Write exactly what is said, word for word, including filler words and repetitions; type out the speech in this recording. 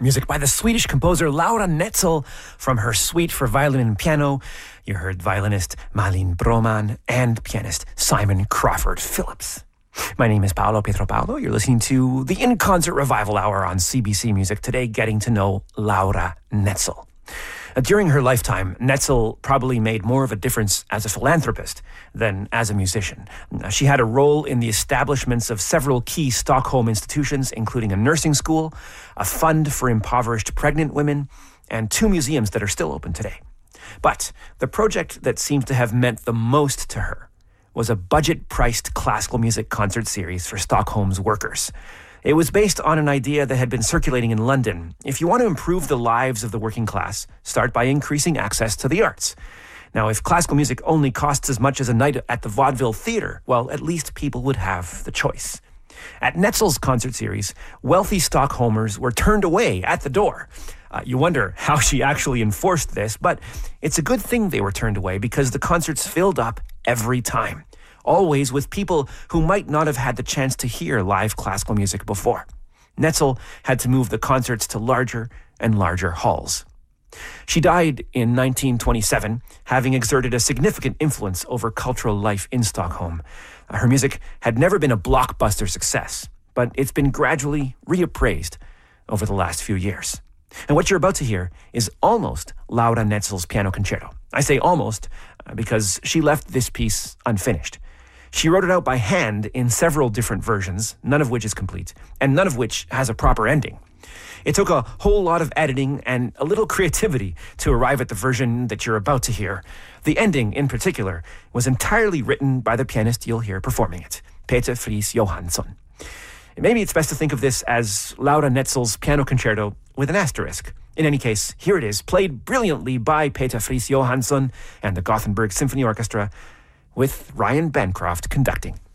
Music by the Swedish composer Laura Netzel from her suite for violin and piano. You heard violinist Malin Broman and pianist Simon Crawford Phillips. My name is Paolo Pietropaulo. You're listening to the In Concert Revival Hour on C B C Music. Today, getting to know Laura Netzel. During her lifetime, Netzel probably made more of a difference as a philanthropist than as a musician. She had a role in the establishments of several key Stockholm institutions, including a nursing school, a fund for impoverished pregnant women, and two museums that are still open today. But the project that seems to have meant the most to her was a budget-priced classical music concert series for Stockholm's workers. It was based on an idea that had been circulating in London. If you want to improve the lives of the working class, start by increasing access to the arts. Now, if classical music only costs as much as a night at the Vaudeville Theatre, well, at least people would have the choice. At Netzel's concert series, wealthy Stockholmers were turned away at the door. Uh, you wonder how she actually enforced this, but it's a good thing they were turned away because the concerts filled up every time. Always with people who might not have had the chance to hear live classical music before. Netzel had to move the concerts to larger and larger halls. She died in nineteen twenty-seven, having exerted a significant influence over cultural life in Stockholm. Uh, her music had never been a blockbuster success, but it's been gradually reappraised over the last few years. And what you're about to hear is almost Laura Netzel's piano concerto. I say almost uh, because she left this piece unfinished. She wrote it out by hand in several different versions, none of which is complete, and none of which has a proper ending. It took a whole lot of editing and a little creativity to arrive at the version that you're about to hear. The ending, in particular, was entirely written by the pianist you'll hear performing it, Peter Friis Johansson. Maybe it's best to think of this as Laura Netzel's piano concerto with an asterisk. In any case, here it is, played brilliantly by Peter Friis Johansson and the Gothenburg Symphony Orchestra, with Ryan Bancroft conducting.